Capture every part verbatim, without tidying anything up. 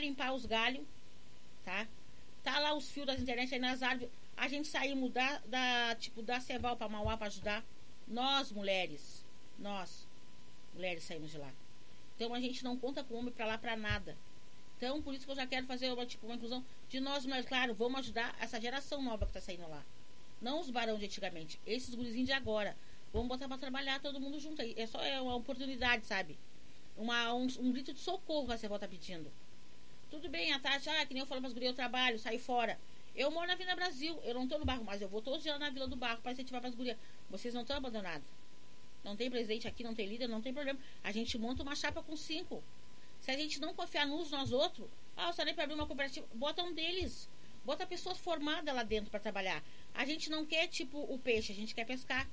limpar os galhos, tá? Tá lá os fios das internet aí nas árvores. A gente saímos da, da tipo, da Ceval pra Mauá pra ajudar. Nós, mulheres, nós, mulheres, saímos de lá. Então a gente não conta com homem pra lá pra nada. Então por isso que eu já quero fazer uma, tipo, uma inclusão de nós, mas claro, vamos ajudar essa geração nova que tá saindo lá. Não os barão de antigamente, esses gurizinhos de agora. Vamos botar pra trabalhar todo mundo junto aí. É só é uma oportunidade, sabe? Uma, um, um grito de socorro a Ceval tá pedindo. Tudo bem, a Tati, ah, que nem eu falo pras gurias, eu trabalho, saio fora. Eu moro na Vila Brasil, eu não tô no Barro, mas eu vou todos os dias na Vila do Barro para incentivar pras gurias. Vocês não estão abandonados. Não tem presidente aqui, não tem líder, não tem problema. A gente monta uma chapa com cinco. Se a gente não confiar nos nós outros, ah, o Sarney para abrir uma cooperativa, bota um deles. Bota pessoas formadas lá dentro para trabalhar. A gente não quer, tipo, o peixe, a gente quer pescar.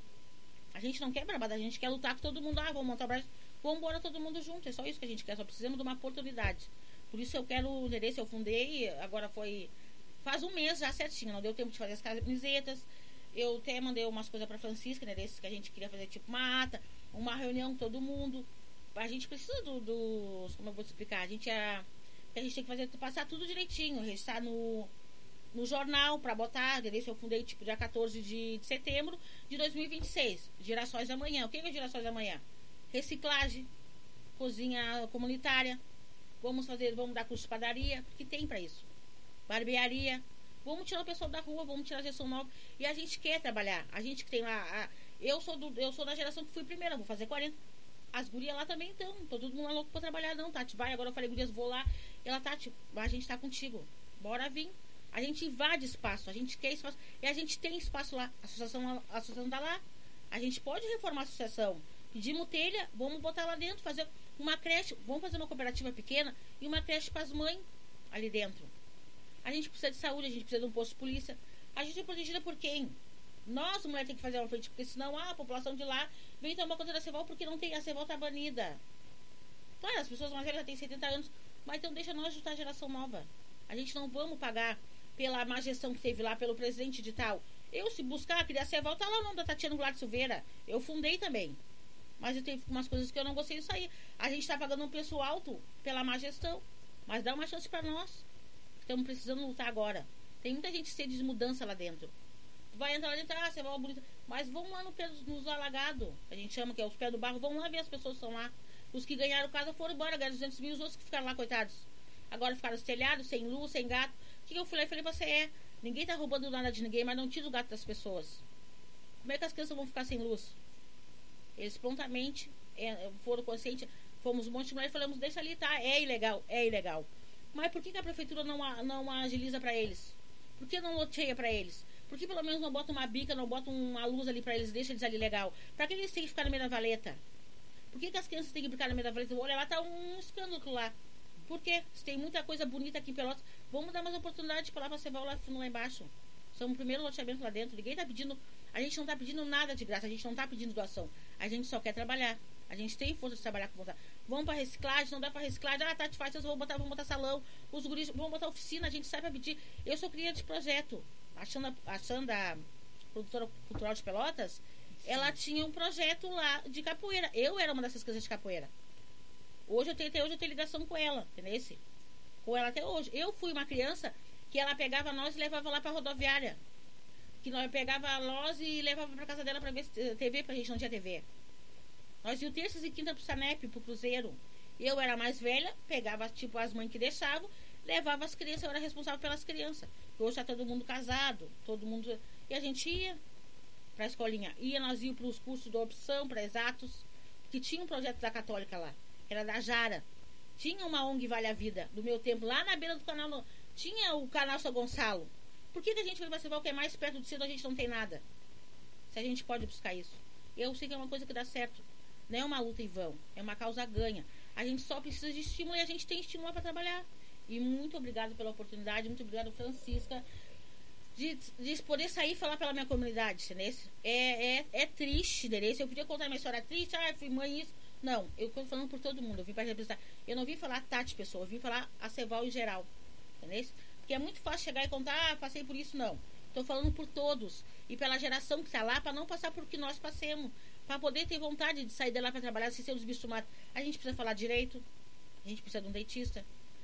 A gente não quer bravada, a gente quer lutar com todo mundo. Ah, vamos montar o Brasil, vamos embora todo mundo junto. É só isso que a gente quer, só precisamos de uma oportunidade. Por isso eu quero o endereço, eu fundei, agora foi... Faz um mês já certinho, não deu tempo de fazer as camisetas. Eu até mandei umas coisas pra Francisca, né? Desses que a gente queria fazer, tipo uma ata, uma reunião com todo mundo. A gente precisa do, dos... Como eu vou te explicar? A gente, é, a gente tem que fazer, passar tudo direitinho, registrar no, no jornal pra botar. Desde eu fundei, tipo, dia quatorze de setembro de dois mil e vinte e seis. Girassóis da Manhã. O que é Girassóis da Manhã? Reciclagem, cozinha comunitária. Vamos fazer, vamos dar curso de padaria, porque tem pra isso. Barbearia. Vamos tirar o pessoal da rua, vamos tirar a gestão nova. E a gente quer trabalhar. A gente que tem lá. A, eu, sou do, eu sou da geração que fui primeira, vou fazer quarenta. As gurias lá também estão. Tô todo mundo louco pra trabalhar, não, Tati. Vai, agora eu falei, gurias, vou lá. E ela, Tati, a gente tá contigo. Bora vir. A gente invade espaço, a gente quer espaço. E a gente tem espaço lá. A associação, a associação tá lá. A gente pode reformar a associação. Pedimos telha, vamos botar lá dentro, fazer uma creche. Vamos fazer uma cooperativa pequena e uma creche para as mães ali dentro. A gente precisa de saúde, a gente precisa de um posto de polícia. A gente é protegida por quem? Nós, mulher, tem que fazer uma frente, porque senão ah, a população de lá vem tomar conta da Ceval porque não tem, a Ceval tá banida. Claro, as pessoas mais velhas já têm setenta anos, mas então deixa nós ajudar a geração nova. A gente não vamos pagar pela má gestão que teve lá, pelo presidente de tal. Eu, se buscar, queria a Ceval, tá lá o nome da Tatiana Goulart Silveira. Eu fundei também. Mas eu tenho umas coisas que eu não gostei de sair. A gente tá pagando um preço alto pela má gestão. Mas dá uma chance para nós. Estamos precisando lutar agora. Tem muita gente sede de mudança lá dentro. Vai entrar lá dentro, ah, você vai bonita. Mas vamos lá no pé dos, nos alagados. A gente chama que é os pés do barro. Vamos lá ver as pessoas que estão lá. Os que ganharam casa foram embora, ganharam duzentos mil. Os outros que ficaram lá, coitados. Agora ficaram telhados, sem luz, sem gato. O que eu falei? Eu falei, você é. Ninguém tá roubando nada de ninguém, mas não tira o gato das pessoas. Como é que as crianças vão ficar sem luz? Eles prontamente é, foram conscientes. Fomos um monte de mulher e falamos, deixa ali, tá? É ilegal, é ilegal. Mas por que, que a prefeitura não, não agiliza para eles? Por que não loteia para eles? Por que pelo menos não bota uma bica, não bota uma luz ali para eles, deixa eles ali legal? Para que eles têm que ficar no meio da valeta? Por que, que as crianças têm que ficar no meio da valeta? Olha, lá tá um escândalo lá. Por quê? Se tem muita coisa bonita aqui em Pelotas, vamos dar mais oportunidade para lá pra Ceval lá, lá embaixo. Somos o primeiro loteamento lá dentro. Ninguém tá pedindo. A gente não tá pedindo nada de graça, a gente não tá pedindo doação. A gente só quer trabalhar. A gente tem força de trabalhar com vontade. Vamos pra reciclagem, não dá pra reciclagem. Ah, Tati, faz, vamos botar, vamos botar salão. Os guris, vamos botar oficina, a gente sai pra pedir. Eu sou criada de projeto. A Xanda, a Xanda, produtora cultural de Pelotas, ela tinha um projeto lá de capoeira. Eu era uma dessas crianças de capoeira. Hoje eu tenho, até hoje eu tenho ligação com ela, entendeu? Com ela até hoje. Eu fui uma criança que ela pegava nós e levava lá pra rodoviária. Que nós pegava nós e levava pra casa dela pra ver T V, porque a gente não tinha T V. Nós íamos terças e quinta pro Sanep, pro Cruzeiro. Eu era mais velha, pegava tipo as mães que deixavam, levava as crianças, eu era responsável pelas crianças. Hoje tá todo mundo casado, todo mundo. E a gente ia pra escolinha. Ia, nós íamos pros cursos de opção, pra exatos, que tinha um projeto da Católica lá, que era da Jara. Tinha uma ONG Vale a Vida, do meu tempo, lá na beira do canal. No... Tinha o canal São Gonçalo. Por que, que a gente vai para que é mais perto do centro, a gente não tem nada? Se a gente pode buscar isso. Eu sei que é uma coisa que dá certo. Não é uma luta em vão, é uma causa ganha. A gente só precisa de estímulo e a gente tem estímulo para trabalhar. E muito obrigada pela oportunidade, muito obrigada, Francisca, de, de poder sair e falar pela minha comunidade, entendeu? É, é, é triste, entendeu? Eu podia contar minha história triste, ah, fui mãe isso. Não, eu estou falando por todo mundo, eu vim para representar. Eu não vim falar Tati pessoa, eu vim falar a Ceval em geral, entendeu? Porque é muito fácil chegar e contar, ah, passei por isso, não. Estou falando por todos. E pela geração que está lá, para não passar por que nós passemos. Para poder ter vontade de sair de lá para trabalhar sem ser os bichos matos. A gente precisa falar direito. A gente precisa de um dentista.